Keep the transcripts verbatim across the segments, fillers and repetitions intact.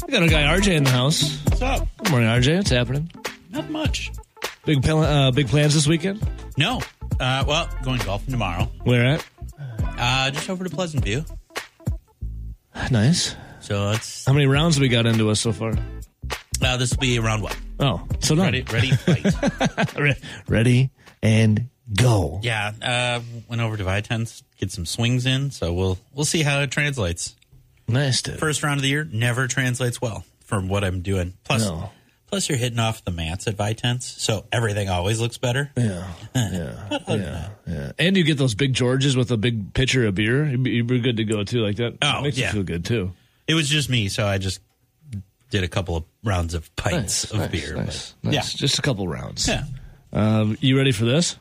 We got our guy R J in the house. What's up? Good morning, R J. What's happening? Not much. Big pl- uh, big plans this weekend? No. Uh, well, going golfing tomorrow. Where at? Uh, just over to Pleasant View. Nice. So it's How many rounds have we got into us so far? uh, this will be round one. Oh, so done. Ready, ready, fight. Re- Ready and go. Yeah. Uh, went over to Vitens, get some swings in. So we'll we'll see how it translates. Nice, dude. First round of the year never translates well from what I'm doing. Plus, No. plus you're hitting off the mats at Vitens, so everything always looks better. Yeah, yeah, yeah, yeah. And you get those big Georges with a big pitcher of beer. You'd be, you'd be good to go, too, like that. Oh, It makes yeah. you feel good, too. It was just me, so I just did a couple of rounds of pints Nice, of nice, beer. nice, but- nice. Just a couple rounds. Yeah. Um, you ready for this?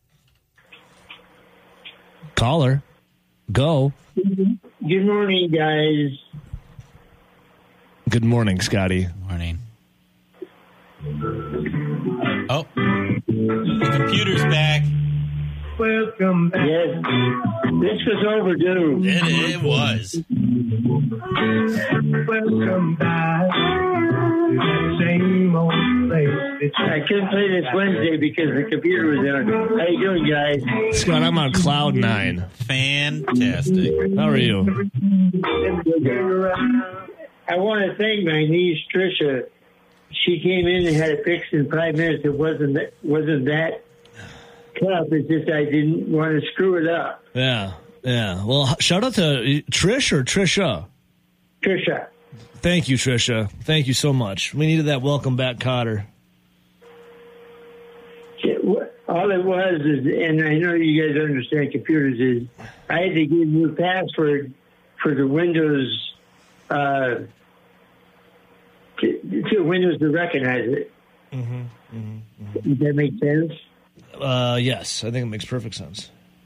Caller, go. Good morning, guys. Good morning, Scotty. Morning. Oh, the computer's back. Welcome back. Yes, this was overdue. It, it was. Welcome back to that same old place. I couldn't play this Wednesday because the computer was down. How you doing, guys? Scott, I'm on cloud nine. Fantastic. How are you? I want to thank my niece Trisha. She came in and had it fixed in five minutes. It wasn't that, wasn't that tough. It's just I didn't want to screw it up. Yeah, yeah. Well, shout out to Trish or Trisha. Trisha. Thank you, Trisha. Thank you so much. We needed that welcome back Cotter. All it was is, and I know you guys understand computers, is I had to give you a password for the Windows, uh, to, to Windows to recognize it. Mm-hmm, mm-hmm, mm-hmm. Does that make sense? Uh, yes, I think it makes perfect sense.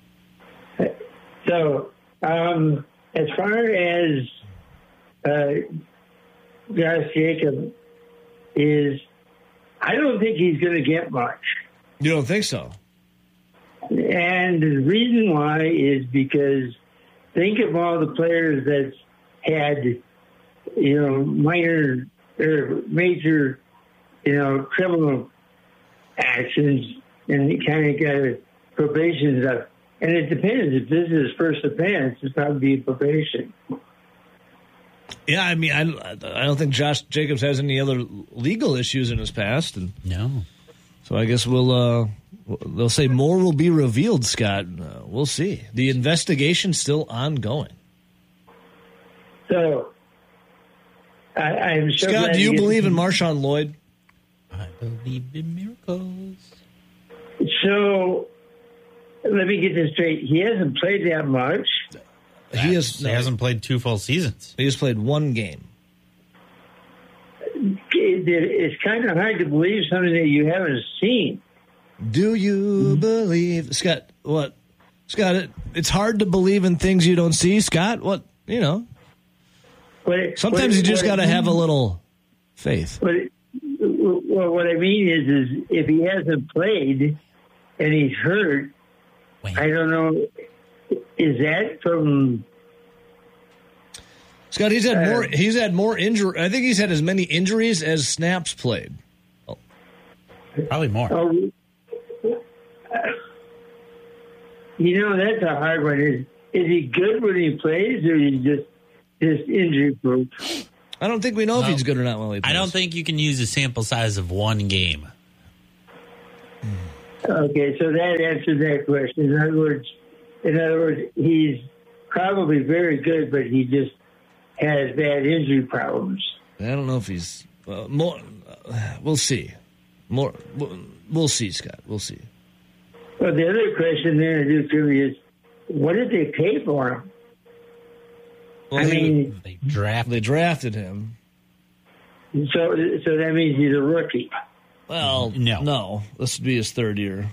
So, um, as far as uh, Josh Jacob is, I don't think he's going to get much. You don't think so? And the reason why is because think of all the players that's had, you know, minor or major, you know, criminal actions and he kind of got a probation stuff. And it depends. If this is his first offense, it's probably probation. Yeah, I mean, I, I don't think Josh Jacobs has any other legal issues in his past. And No. so I guess we'll, uh, they'll say more will be revealed, Scott. Uh, we'll see. The investigation's still ongoing. So, I, I'm so Scott, glad do you get- believe in Marshawn Lloyd? I believe in miracles. So, let me get this straight. He hasn't played that much. He has. He hasn't played two full seasons. He has played one game. It's kind of hard to believe something that you haven't seen. Do you believe, Scott? What, Scott? It, it's hard to believe in things you don't see, Scott. What, you know? What, Sometimes what, you just what got to I have a mean- little faith. What, well, what I mean is, is if he hasn't played and he's hurt, Wait. I don't know. Is that from? Scott, he's had Uh, more. He's had more injury. I think he's had as many injuries as snaps played. Probably more. Oh, you know, that's a hard one. Is is he good when he plays, or is he just just injury proof? I don't think we know if No. he's good or not while he plays. I don't think you can use a sample size of one game. Okay, so that answers that question. In other words, in other words, he's probably very good, but he just has bad injury problems. I don't know if he's uh, more. Uh, we'll see. More. We'll, we'll see, Scott. We'll see. Well, the other question there to do to me is, what did they pay for him? Well, I he- mean, They draft. they drafted him. so so that means he's a rookie. Well, No. no. This would be his third year.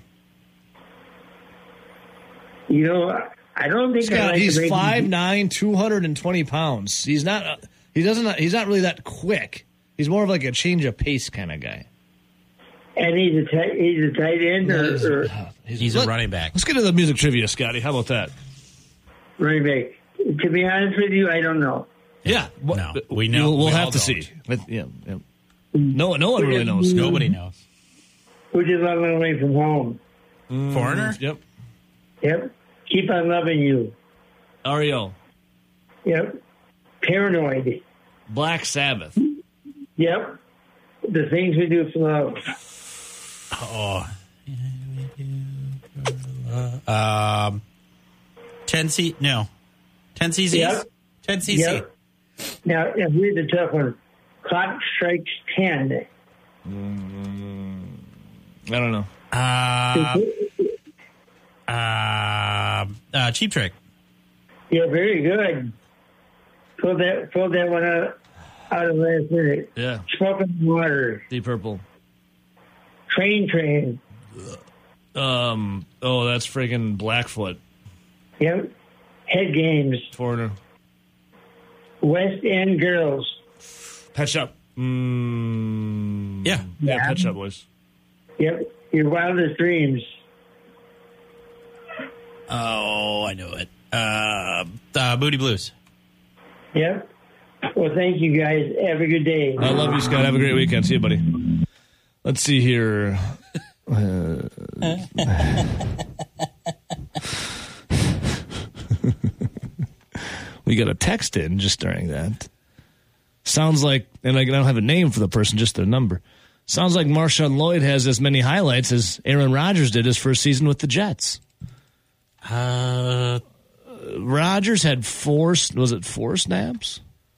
You know, I don't think I Scott, like he's to make five nine, two hundred and twenty pounds. He's not. Uh, he doesn't. He's not really that quick. He's more of like a change of pace kind of guy. And he's a tight, he's a tight end or, He's, or uh, he's- He's a let- running back. Let's get to the music trivia, Scotty. How about that? running back. To be honest with you, I don't know. Yeah. What- No, we know- We'll, we'll we have all to don't. see. But, yeah, yeah. No, no one really knows. Nobody knows. Who just running away from home? Foreigner? Yep. Yep. Keep on loving you. R E O. Yep. Paranoid. Black Sabbath. Yep. The things we do for love. Oh. Um, ten C. No. ten C Cs? Yep. ten C C. Yep. Now, if we the tough one, clock strikes ten. I don't know. Uh, uh, uh, Cheap Trick. Yeah, very good. Pull that, pull that one out, out of last minute. Yeah. Smoking water. Deep Purple. Train, train. Um. Oh, that's friggin' Blackfoot. Yep. Head games. Foreigner. West End girls. Pet Shop. Mm, Yeah. yeah. Yeah. Pet Shop Boys. Yep. Your wildest dreams. Oh, I know it. Uh, uh, Booty Blues. Yep. Well, thank you guys. Have a good day. I love you, Scott. Have a great weekend. See you, buddy. Let's see here. Uh, we got a text in just during that. Sounds like, and I don't have a name for the person, just a number. Sounds like Marshawn Lloyd has as many highlights as Aaron Rodgers did his first season with the Jets. Uh, Rodgers had four, was it four snaps?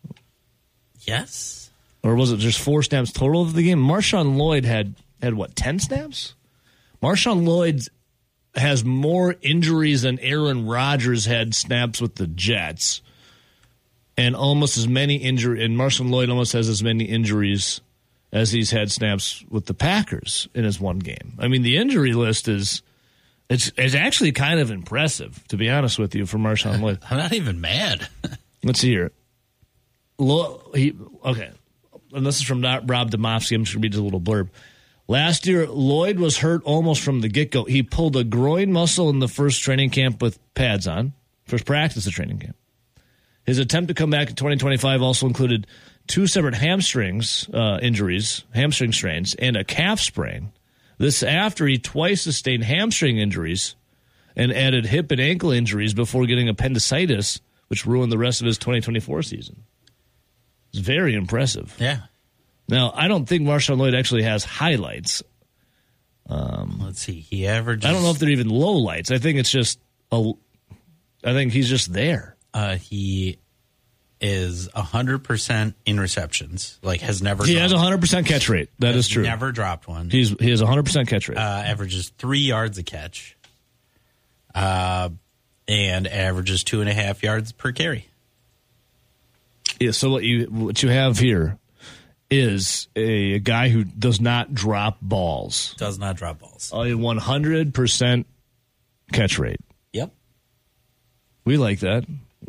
yes. Or was it just four snaps total of the game? Marshawn Lloyd had, had what, ten snaps? Marshawn Lloyd has more injuries than Aaron Rodgers had snaps with the Jets. And almost as many injury, and Marshawn Lloyd almost has as many injuries as he's had snaps with the Packers in his one game. I mean, the injury list is it's it's actually kind of impressive, to be honest with you, for Marshawn Lloyd. I'm not even mad. Let's see here. Lo, he, okay, and this is from Rob Domofsky. I'm just going to read a little blurb. Last year, Lloyd was hurt almost from the get-go. He pulled a groin muscle in the first training camp with pads on, first practice of training camp. His attempt to come back in twenty twenty-five also included two separate hamstrings uh, injuries, hamstring strains, and a calf sprain. This after he twice sustained hamstring injuries and added hip and ankle injuries before getting appendicitis, which ruined the rest of his twenty twenty-four season. It's very impressive. Yeah. Now, I don't think Marshawn Lloyd actually has highlights. Let's see. He averages. I don't know if they're even lowlights. I think it's just a. I think he's just there. Uh, he is one hundred percent in receptions. Like, has never. He has a dropped- hundred percent catch rate. That has is true. Never dropped one. He's he has a hundred percent catch rate. uh, averages three yards a catch. Uh, and averages two and a half yards per carry. Yeah, so what you what you have here is a, a guy who does not drop balls. Does not drop balls. A one hundred percent catch rate. Yep. We like that.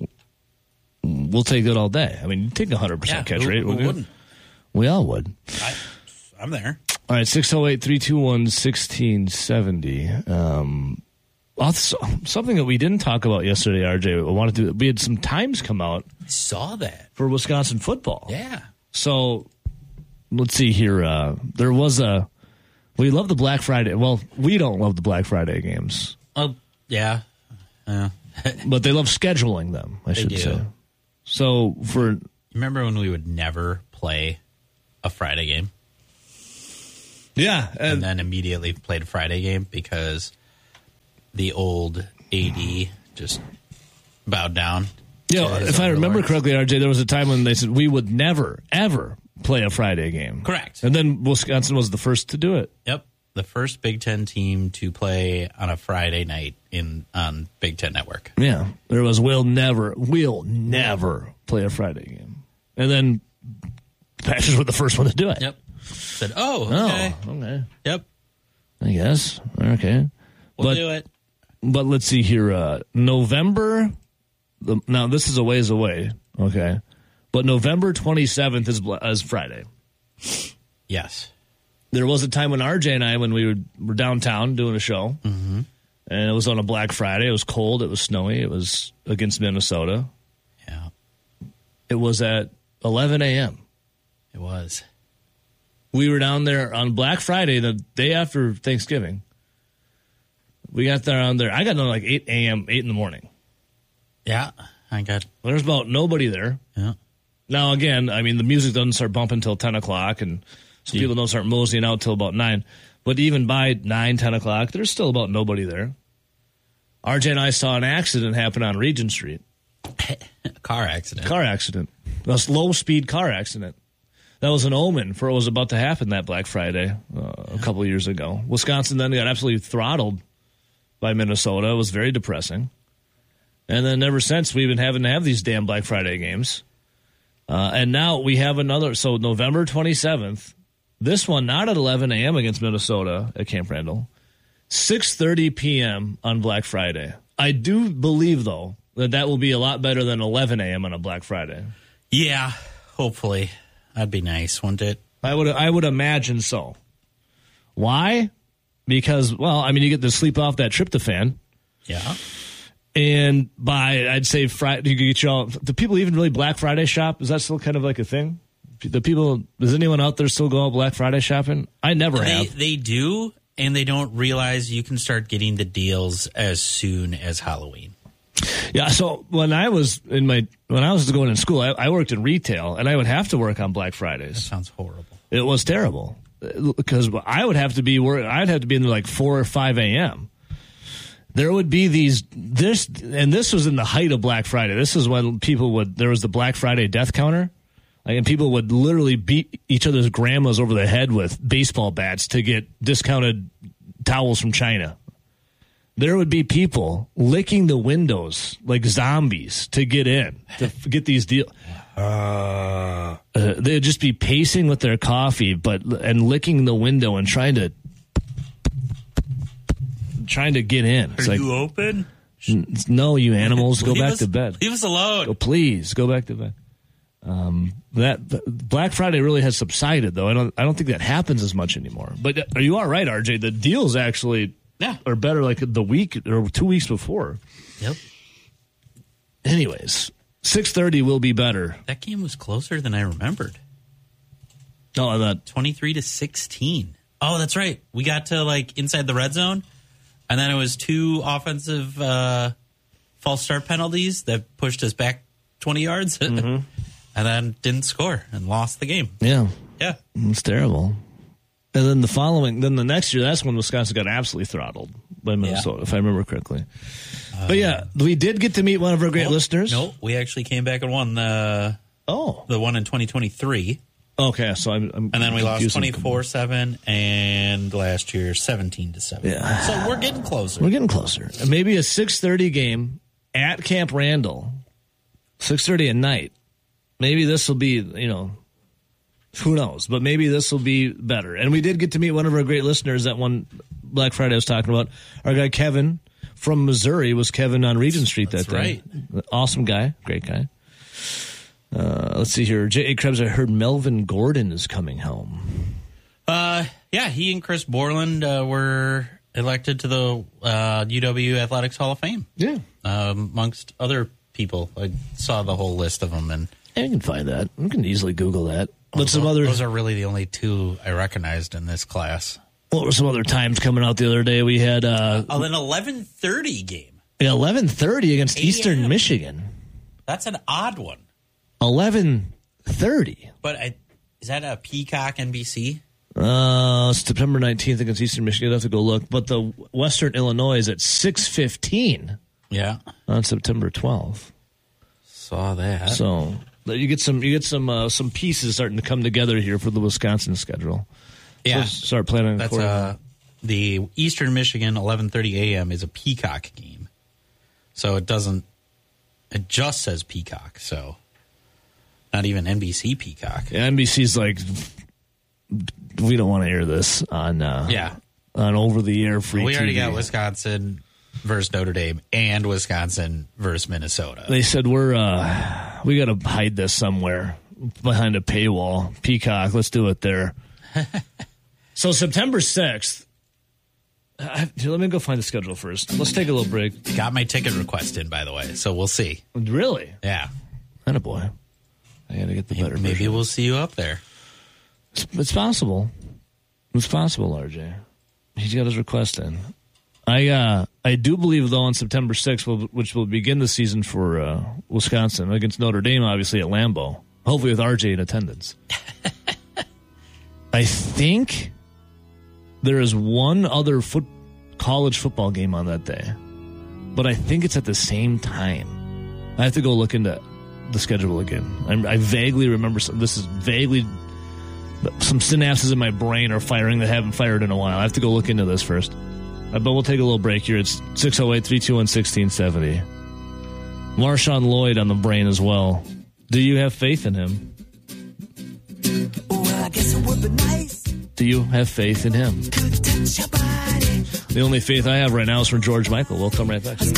We'll take that all day. I mean, you take a hundred percent catch who, rate. Who wouldn't you? wouldn't? We all would. I, I'm there. All right, six oh eight, three two one, one six seven oh. Um, also, something that we didn't talk about yesterday, R J, I wanted to, we had some times come out I saw that. for Wisconsin football. Yeah. So let's see here. Uh, there was a, we love the Black Friday. Well, we don't love the Black Friday games, Oh, yeah. Uh, but they love scheduling them, I should do. say. So for, remember when we would never play a Friday game yeah, and and, then immediately played a Friday game because the old A D just bowed down? you know, to his if I remember overlords? correctly, R J, there was a time when they said we would never, ever play a Friday game. Correct. And then Wisconsin was the first to do it. Yep. The first Big Ten team to play on a Friday night in on Big Ten Network. Yeah. There was, we'll never, we'll never play a Friday game. And then Packers were the first one to do it. Yep. Said, oh, Oh, okay. okay. Yep. I guess. Okay. We'll but, do it. But let's see here. Uh, November, the, now this is a ways away, okay? But November twenty-seventh is, is Friday. Yes. There was a time when R J and I, when we were, were downtown doing a show, Mm-hmm. and it was on a Black Friday. It was cold. It was snowy. It was against Minnesota. Yeah. It was at eleven a.m. It was. We were down there on Black Friday, the day after Thanksgiving. We got there on there. I got down like eight a.m., eight in the morning. Yeah, I got. There's about nobody there. Yeah. Now, again, I mean, the music doesn't start bumping until ten o'clock, and some Yeah. people don't start moseying out till about nine. But even by nine, ten o'clock, there's still about nobody there. R J and I saw an accident happen on Regent Street. Car accident. Car accident. A low-speed car accident. That was an omen for what was about to happen that Black Friday uh, a couple of years ago. Wisconsin then got absolutely throttled by Minnesota. It was very depressing. And then ever since, we've been having to have these damn Black Friday games. Uh, and now we have another. So November twenty-seventh, this one not at eleven a.m. against Minnesota at Camp Randall, six thirty p.m. on Black Friday. I do believe, though, that that will be a lot better than eleven a.m. on a Black Friday. Yeah, hopefully. That'd be nice, wouldn't it? I would I would imagine so. Why? Because, well, I mean, you get to sleep off that tryptophan. Yeah. And by, I'd say, Friday, you get you all, do people even really Black Friday shop? Is that still kind of like a thing? The people, does anyone out there still go out Black Friday shopping? I never They, have. they do, and they don't realize you can start getting the deals as soon as Halloween. Yeah, so when I was in my, when I was going in school, I, I worked in retail, and I would have to work on Black Fridays. Sounds horrible. It was terrible. Because I would have to be, work, I'd have to be in there like four or five a.m. There would be these, this, and this was in the height of Black Friday. This is when people would, there was the Black Friday death counter. Like, and people would literally beat each other's grandmas over the head with baseball bats to get discounted towels from China. There would be people licking the windows like zombies to get in, to f- get these deals. Uh, uh, they'd just be pacing with their coffee, but and licking the window and trying to trying to get in. It's Are like, you open? no, you animals, go Leave back us- to bed. Leave us alone. Oh, please go back to bed. Um, that the, Black Friday really has subsided, though. I don't. I don't think that happens as much anymore. But uh, you are right, R J. The deals actually Yeah. are better, like the week or two weeks before. Yep. Anyways, six thirty will be better. That game was closer than I remembered. No, I thought twenty-three to sixteen. Oh, that's right. We got to like inside the red zone, and then it was two offensive uh, false start penalties that pushed us back twenty yards, Mm-hmm. and then didn't score and lost the game. yeah, Yeah. it's terrible. And then the following, then the next year, that's when Wisconsin got absolutely throttled by Minnesota, Yeah. if I remember correctly. Uh, but yeah, we did get to meet one of our great Oh, listeners. No, we actually came back and won the Oh, the one in twenty twenty-three, okay. So I'm, I'm and then we lost confusing- twenty-four seven, and last year seventeen to seven. Yeah. So we're getting closer. We're getting closer. Maybe a six thirty game at Camp Randall, six thirty at night. Maybe this will be, you know, who knows? But maybe this will be better. And we did get to meet one of our great listeners that one Black Friday I was talking about. Our guy Kevin from Missouri was Kevin on Regent Street that That's day. Awesome guy. Great guy. Uh, let's see here. J A. Krebs, I heard Melvin Gordon is coming home. Uh, yeah, he and Chris Borland uh, were elected to the uh, U W Athletics Hall of Fame, Yeah. um, amongst other people. I saw the whole list of them, and Yeah, you can find that. You can easily Google that. But those, some other those are really the only two I recognized in this class. What were some other times coming out the other day? We had uh, Oh, an eleven thirty game. eleven thirty against Eastern A M. Michigan. That's an odd one. eleven thirty. But I, is that a Peacock N B C? Uh, September nineteenth against Eastern Michigan. I'd have to go look. But the Western Illinois is at six fifteen Yeah, on September twelfth. saw that. So you get some you get some uh, some pieces starting to come together here for the Wisconsin schedule. yeah, So start planning. that's accordingly. uh the Eastern Michigan eleven thirty a.m. is a Peacock game, so it doesn't. It just says Peacock, so not even N B C Peacock. Yeah, N B C's like, we don't want to air this on uh, Yeah, on over the air free. we already T V. got Wisconsin versus Notre Dame and Wisconsin versus Minnesota. They said we're uh, we got to hide this somewhere behind a paywall. Peacock, let's do it there. So September sixth. I, let me go find the schedule first. Let's take a little break. Got my ticket request in, by the way, so we'll see. Really? Yeah, Attaboy. I got to get the better. Maybe version. we'll see you up there. It's, it's possible. It's possible, R J. He's got his request in. I uh, I do believe, though, on September sixth, will, which will begin the season for uh, Wisconsin against Notre Dame, obviously at Lambeau, hopefully with R J in attendance. I think there is one other foot, college football game on that day, but I think it's at the same time. I have to go look into the schedule again. I, I vaguely remember some, this is vaguely some synapses in my brain are firing that haven't fired in a while. I have to go look into this first. Uh, but we'll take a little break here. It's six oh eight, three two one, one six seven zero. Marshawn Lloyd on the brain as well. Do you have faith in him? Well, I guess it would be nice. Do you have faith in him? Could touch your body. The only faith I have right now is from George Michael. We'll come right back.